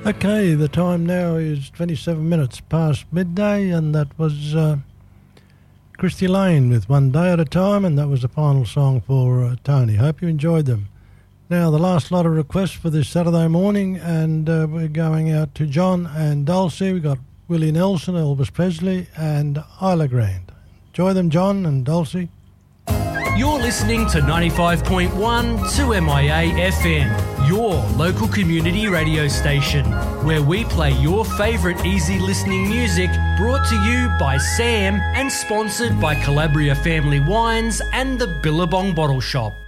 Okay, the time now is 27 minutes past midday, and that was Christy Lane with One Day at a Time, and that was the final song for Tony. Hope you enjoyed them. Now, the last lot of requests for this Saturday morning, and we're going out to John and Dulcie. We've got Willie Nelson, Elvis Presley, and Isla Grant. Enjoy them, John and Dulcie. You're listening to 95.1 2MIA FM, your local community radio station, where we play your favourite easy listening music, brought to you by Sam and sponsored by Calabria Family Wines and the Billabong Bottle Shop.